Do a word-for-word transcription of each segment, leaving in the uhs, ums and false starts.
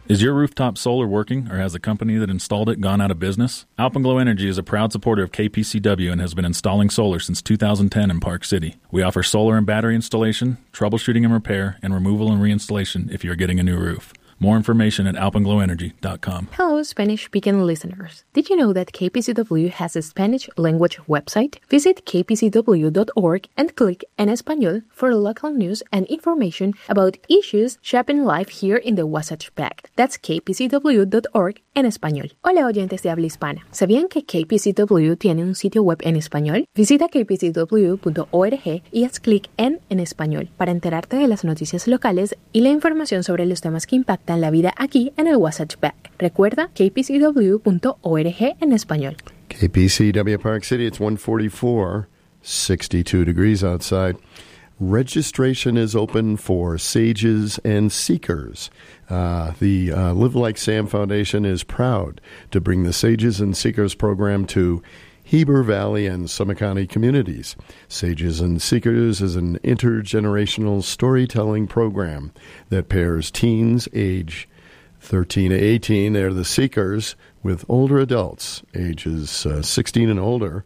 Is your rooftop solar working, or has the company that installed it gone out of business? Alpenglow Energy is a proud supporter of K P C W and has been installing solar since two thousand ten in Park City. We offer solar and battery installation, troubleshooting and repair, and removal and reinstallation if you are getting a new roof. More information at alpenglow energy dot com. Hello, Spanish-speaking listeners. Did you know that K P C W has a Spanish language website? Visit k p c w dot org and click En Español for local news and information about issues shaping life here in the Wasatch Back. That's k p c w dot org en español. Hola, oyentes de habla hispana. ¿Sabían que K P C W tiene un sitio web en español? Visita k p c w punto org y haz clic en En Español para enterarte de las noticias locales y la información sobre los temas que impactan la vida aquí en el Wasatch Back. Recuerda k p c w punto org en español. K P C W Park City, it's one forty-four, sixty-two degrees outside. Registration is open for Sages and Seekers. Uh, the uh, Live Like Sam Foundation is proud to bring the Sages and Seekers program to Heber Valley and Summit County communities. Sages and Seekers is an intergenerational storytelling program that pairs teens age thirteen to eighteen. They're the Seekers with older adults, ages uh, sixteen and older.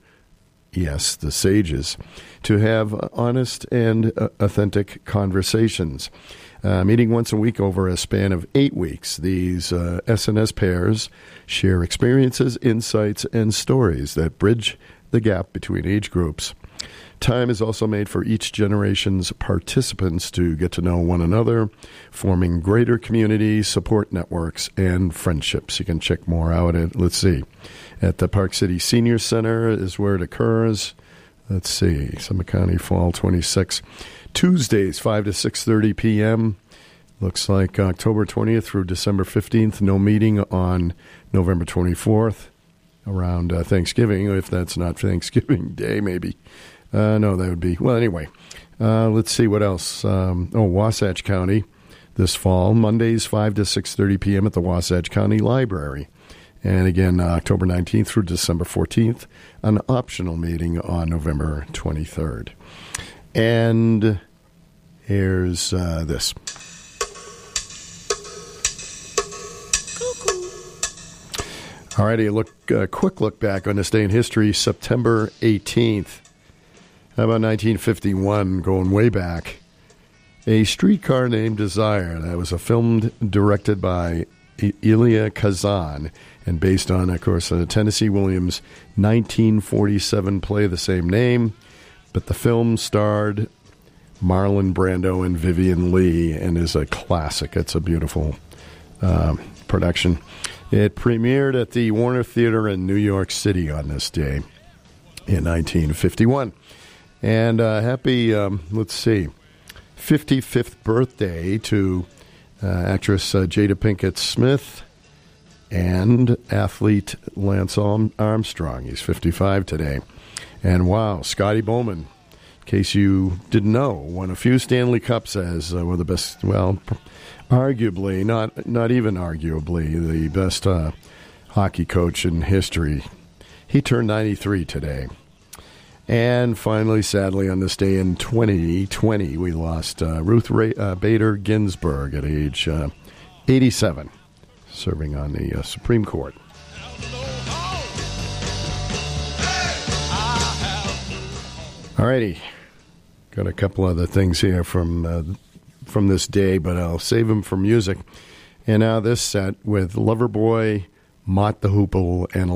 Yes, the Sages, to have honest and uh, authentic conversations. Uh, meeting once a week over a span of eight weeks, these uh, S N S pairs share experiences, insights, and stories that bridge the gap between age groups. Time is also made for each generation's participants to get to know one another, forming greater community support networks and friendships. You can check more out at, let's see, at the Park City Senior Center is where it occurs. Let's see, Summit County Fall twenty-six. Tuesdays, five to six thirty p.m. Looks like October twentieth through December fifteenth. No meeting on November twenty-fourth around uh, Thanksgiving, if that's not Thanksgiving Day, maybe. Uh, no, that would be, well, anyway. Uh, let's see what else. Um, oh, Wasatch County this fall, Mondays, five to six thirty p.m. at the Wasatch County Library. And again, uh, October nineteenth through December fourteenth, an optional meeting on November twenty-third. And here's uh, this. All righty, a look, uh, quick look back on this day in history, September eighteenth. How about nineteen fifty-one, going way back? A Streetcar Named Desire. That was a film directed by Elia Kazan and based on, of course, a Tennessee Williams nineteen forty-seven play of the same name. But the film starred Marlon Brando and Vivian Leigh and is a classic. It's a beautiful uh, production. It premiered at the Warner Theater in New York City on this day in nineteen fifty-one. And uh, happy, um, let's see, fifty-fifth birthday to uh, actress uh, Jada Pinkett Smith and athlete Lance Armstrong. He's fifty-five today. And wow, Scotty Bowman, in case you didn't know, won a few Stanley Cups as uh, one of the best, well, arguably, not not even arguably, the best uh, hockey coach in history. He turned ninety-three today. And finally, sadly, on this day in twenty twenty, we lost uh, Ruth Ray, uh, Bader Ginsburg at age uh, eighty-seven, serving on the uh, Supreme Court. All righty. Got a couple other things here from uh, from this day, but I'll save them for music. And now this set with Loverboy, Mott the Hoople, and